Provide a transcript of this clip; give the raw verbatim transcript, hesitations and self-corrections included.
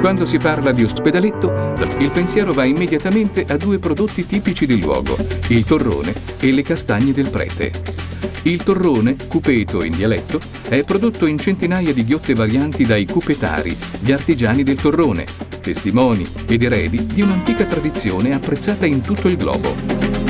Quando si parla di ospedaletto, il pensiero va immediatamente a due prodotti tipici del luogo, il torrone e le castagne del prete. Il torrone, cupeto in dialetto, è prodotto in centinaia di ghiotte varianti dai cupetari, gli artigiani del torrone, testimoni ed eredi di un'antica tradizione apprezzata in tutto il globo.